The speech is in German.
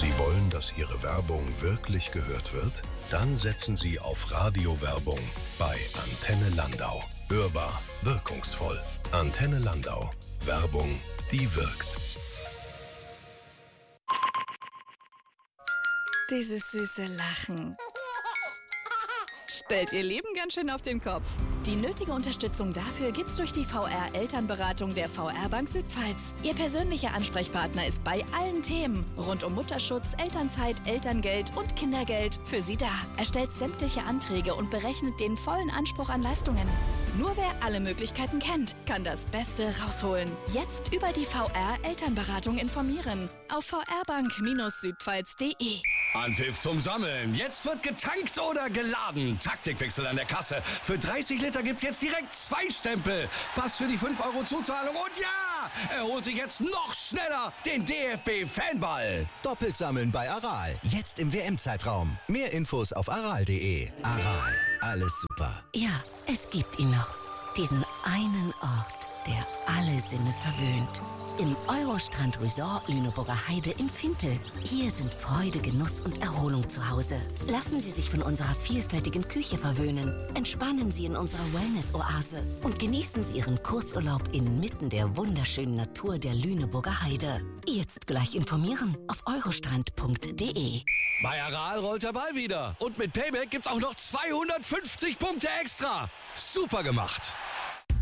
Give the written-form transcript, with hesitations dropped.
Sie wollen, dass Ihre Werbung wirklich gehört wird? Dann setzen Sie auf Radiowerbung bei Antenne Landau. Hörbar, wirkungsvoll. Antenne Landau. Werbung, die wirkt. Dieses süße Lachen stellt Ihr Leben ganz schön auf den Kopf. Die nötige Unterstützung dafür gibt's durch die VR-Elternberatung der VR-Bank Südpfalz. Ihr persönlicher Ansprechpartner ist bei allen Themen rund um Mutterschutz, Elternzeit, Elterngeld und Kindergeld für Sie da. Er stellt sämtliche Anträge und berechnet den vollen Anspruch an Leistungen. Nur wer alle Möglichkeiten kennt, kann das Beste rausholen. Jetzt über die VR-Elternberatung informieren auf vrbank-südpfalz.de. Anpfiff zum Sammeln. Jetzt wird getankt oder geladen. Taktikwechsel an der Kasse. Für 30 Liter gibt's jetzt direkt 2 Stempel. Pass für die 5 € Zuzahlung. Und ja, er holt sich jetzt noch schneller den DFB-Fanball. Doppelt sammeln bei Aral. Jetzt im WM-Zeitraum. Mehr Infos auf aral.de. Aral. Alles super. Ja, es gibt ihn noch. Diesen einen Ort, der alle Sinne verwöhnt. Im Eurostrand Resort Lüneburger Heide in Fintel. Hier sind Freude, Genuss und Erholung zu Hause. Lassen Sie sich von unserer vielfältigen Küche verwöhnen. Entspannen Sie in unserer Wellness-Oase und genießen Sie Ihren Kurzurlaub inmitten der wunderschönen Natur der Lüneburger Heide. Jetzt gleich informieren auf eurostrand.de. Bei Aral rollt der Ball wieder. Und mit Payback gibt's auch noch 250 Punkte extra. Super gemacht.